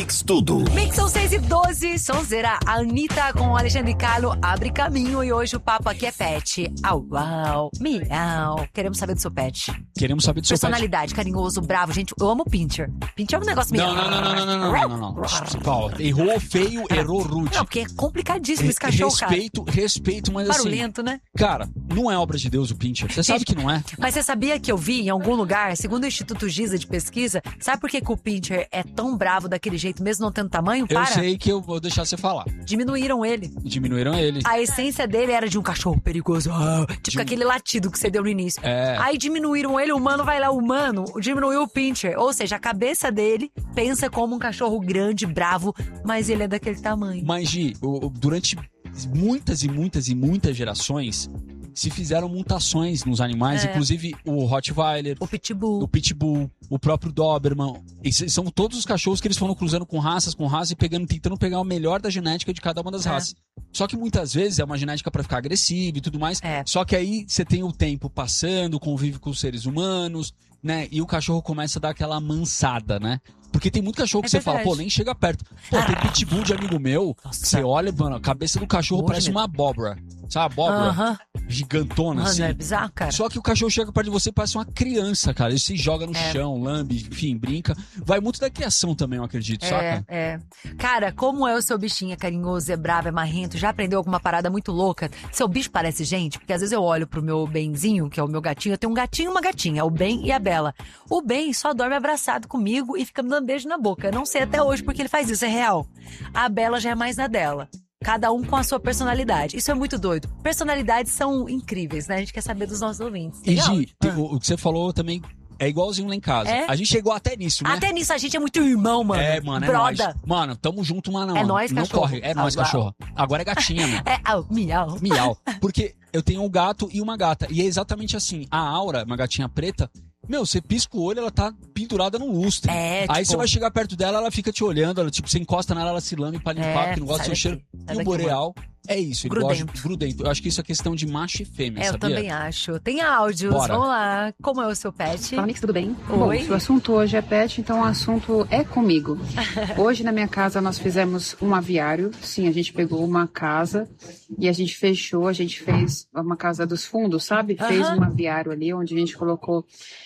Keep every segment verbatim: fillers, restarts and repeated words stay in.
Mix Tudo. Mix são seis e doze, sonzeira. A Anitta com o Alexandre Carlo abre caminho e hoje o papo aqui é pet. Au, au, miau. Queremos saber do seu pet. Queremos saber do seu pet. Personalidade, carinhoso, bravo. Gente, eu amo o Pinscher. Pinscher é um negócio meio... Não, não, não, não, não, não, não, não, não. Paulo, errou feio, errou rude. Não, porque é complicadíssimo esse cachorro, respeito, cara. Respeito, mas assim... Barulhento, né? Cara, não é obra de Deus o Pinscher. Você sabe que não é. Mas você sabia que eu vi em algum lugar, segundo o Instituto Giza de Pesquisa, sabe por que, que o Pinscher é tão bravo daquele jeito, mesmo não tendo tamanho? Eu Para. sei que eu vou deixar você falar. Diminuíram ele. Diminuíram ele. A essência dele era de um cachorro perigoso. Ah, tipo Dim... aquele latido que você deu no início. É. Aí diminuíram ele, o humano vai lá, o humano diminuiu o Pinscher. Ou seja, a cabeça dele pensa como um cachorro grande, bravo, mas ele é daquele tamanho. Mas, Gi, durante muitas e muitas e muitas gerações... se fizeram mutações nos animais, é. Inclusive o Rottweiler, o Pitbull, o Pitbull, o próprio Doberman. Esses são todos os cachorros que eles foram cruzando com raças, com raças e pegando, tentando pegar o melhor da genética de cada uma das é. raças. Só que muitas vezes é uma genética para ficar agressiva e tudo mais. É. Só que aí você tem o tempo passando, convive com os seres humanos, né? E o cachorro começa a dar aquela amansada, né? Porque tem muito cachorro que é você verdade. fala, pô, nem chega perto. Pô, tem pitbull de amigo meu, Nossa. Você olha, mano, a cabeça do cachorro Morre parece mesmo. uma abóbora. Sabe, abóbora? Uh-huh. Gigantona, Mano, assim. é bizarro, cara. Só que o cachorro chega perto de você e parece uma criança, cara. Ele se joga no é. chão, lambe, enfim, brinca. Vai muito da criação também, eu acredito, é, saca? É, Cara, como é o seu bichinho? É carinhoso, é bravo, é marrento? Já aprendeu alguma parada muito louca? Seu bicho parece gente? Porque às vezes eu olho pro meu Benzinho, que é o meu gatinho. Eu tenho um gatinho e uma gatinha, o Ben e a Bela. O Ben só dorme abraçado comigo e fica me dando beijo na boca. Eu não sei até hoje porque ele faz isso, é real. A Bela já é mais na dela. Cada um com a sua personalidade. Isso é muito doido. Personalidades são incríveis, né? A gente quer saber dos nossos ouvintes. E, Gi, ah. o, o que você falou também é igualzinho lá em casa. É? A gente chegou até nisso, né? Até nisso, a gente é muito irmão, mano. É, mano, é Broda. nóis. Mano, tamo junto, mano. É nóis, não cachorro. corre. É nóis, Agora. cachorro. Agora é gatinha, mano. É, au, miau. Miau. Porque eu tenho um gato e uma gata. E é exatamente assim. A Aura, uma gatinha preta... Meu, você pisca o olho, ela tá pendurada no lustre. É, Aí tipo... você vai chegar perto dela, ela fica te olhando, ela, tipo, você encosta nela, ela se lambe pra limpar, é, porque não gosta do seu cheiro. E o boreal é isso, ele grudento. gosta grudento. Eu acho que isso é questão de macho e fêmea, é, sabia? Eu também acho. Tem áudios, Bora. Vamos lá. Como é o seu pet? Fala, Mix, tudo bem? Oi. Bom, se o assunto hoje é pet, então o assunto é comigo. Hoje na minha casa nós fizemos um aviário. Sim, a gente pegou uma casa e a gente fechou, a gente fez uma casa dos fundos, sabe? Fez Aham. um aviário ali onde a gente colocou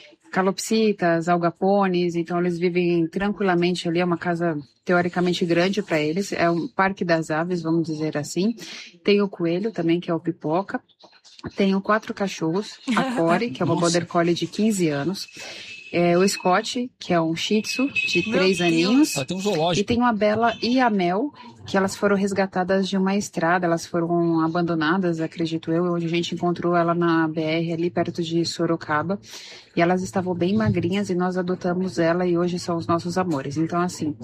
calopsitas, algapones, então eles vivem tranquilamente ali, é uma casa teoricamente grande para eles, é um parque das aves, vamos dizer assim. Tem o coelho também, que é o Pipoca. Tenho quatro cachorros, a Core, que é uma Border Collie de quinze anos, é, o Scott, que é um Shih Tzu de Meu três Deus. aninhos, Ela tem um zoológico. e tenho a Bela e a Mel, que elas foram resgatadas de uma estrada, elas foram abandonadas, acredito eu, onde a gente encontrou ela na B R ali perto de Sorocaba, e elas estavam bem magrinhas e nós adotamos ela e hoje são os nossos amores. Então, assim,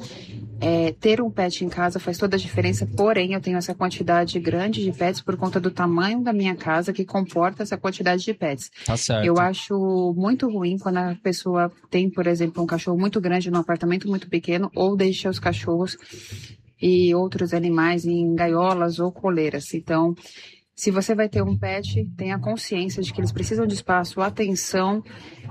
é, ter um pet em casa faz toda a diferença, porém eu tenho essa quantidade grande de pets por conta do tamanho da minha casa que comporta essa quantidade de pets. Tá certo. Eu acho muito ruim quando a pessoa tem, por exemplo, um cachorro muito grande num apartamento muito pequeno ou deixa os cachorros e outros animais em gaiolas ou coleiras. Então, se você vai ter um pet, tenha consciência de que eles precisam de espaço, atenção,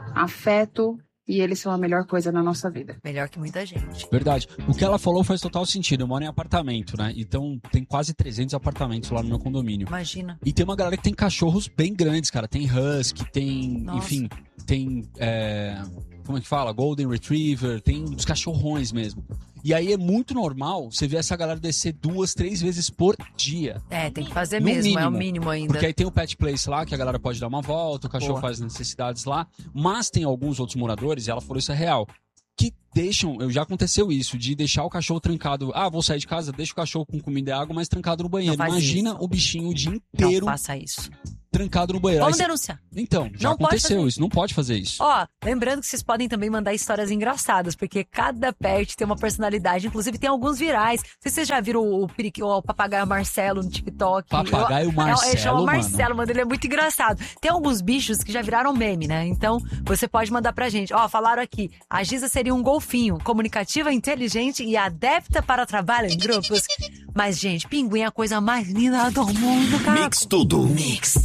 afeto, e eles são a melhor coisa na nossa vida. Melhor que muita gente. Verdade. O que ela falou faz total sentido. Eu moro em apartamento, né? Então tem quase trezentos apartamentos lá no meu condomínio. Imagina. E tem uma galera que tem cachorros bem grandes, cara. Tem husky, tem, Nossa. enfim, tem, é, como é que fala? Golden Retriever, tem os cachorrões mesmo. E aí é muito normal você ver essa galera descer duas, três vezes por dia. É, tem que fazer No mesmo, mínimo, é o mínimo ainda. Porque aí tem o Pet Place lá, que a galera pode dar uma volta, o cachorro Boa. faz necessidades lá. Mas tem alguns outros moradores, e ela falou isso é real, que deixam, eu já aconteceu isso, de deixar o cachorro trancado. Ah, vou sair de casa, deixa o cachorro com comida e água, mas trancado no banheiro. Não faz Imagina isso. o bichinho o dia inteiro Não faça isso. trancado no banheiro. Vamos Aí, denunciar. então, já Não pode aconteceu fazer. isso, não pode fazer isso. Ó, lembrando que vocês podem também mandar histórias engraçadas, porque cada pet tem uma personalidade, inclusive tem alguns virais. Não sei se vocês já viram o, o, periqui- o papagaio Marcelo no TikTok. Papagaio Eu- Marcelo, Ele chama mano. Marcelo, mano, ele é muito engraçado. Tem alguns bichos que já viraram meme, né? Então, você pode mandar pra gente. Ó, falaram aqui, a Giza seria um golfinho, comunicativa, inteligente e adepta para trabalho em grupos. Mas, gente, pinguim é a coisa mais linda do mundo, cara. Mix Tudo. Mix.